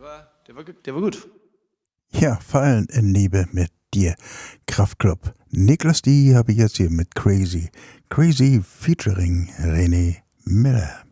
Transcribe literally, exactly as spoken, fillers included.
war, der war, der war gut. Ja, Fallen in Liebe mit dir. Kraftklub. Niklas D. habe ich jetzt hier mit Crazy. Crazy featuring René Miller.